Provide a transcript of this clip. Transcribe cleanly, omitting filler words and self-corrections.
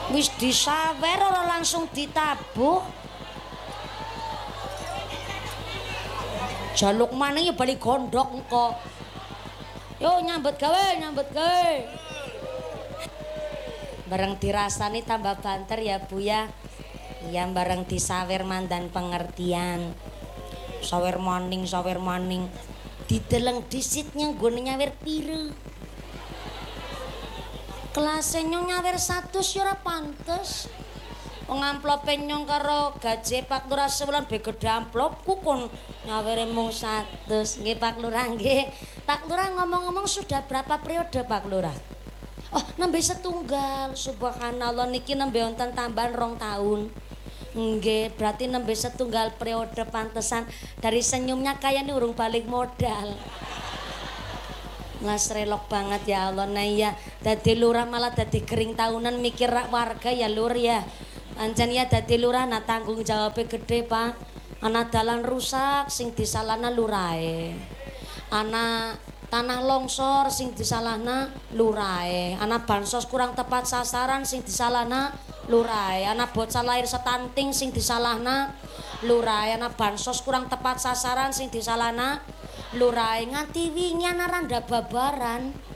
Wis disawer ora langsung ditabuh. Jaluk maning ya bali gondok engko. Yo nyambut gawe, nyambut gawe. Bareng dirasani tambah banter ya Bu ya. Iya bareng disawer mandan pengertian. Sawer maning, sawer maning. Dideleng disitnya nggone nyawer pire. Kelasnya nyong nyawer 100 ya ora pantes. Wong amplope nyong karo gaji Pak Lurah sebulan be gedhe amplopku kon nyawere mung 100. Nggih Pak Lurah nggih. Pak Lurah ngomong-ngomong sudah berapa periode Pak Lurah? Oh, nembe setunggal. Subhanallah niki nembe wonten tambahan 2 tahun. Nggih, berarti nembe setunggal periode pantesan dari senyumnya kayaknya urung balik modal. Mas relok banget ya Allah. Nah iya dadi lurah malah dadi kering tahunan mikir warga ya lur ya. Pancen ya dadi lurah nah tanggung jawabnya gede Pak. Ana dalan rusak sing disalahna lurahe. Ana tanah longsor sing disalahna lurahe. Ana bansos kurang tepat sasaran sing disalahna lurahe. Ana bocah lahir stunting sing disalahna lurahe. Ana bansos kurang tepat sasaran sing disalahna lurahe. Nganti wingi ana randa babaran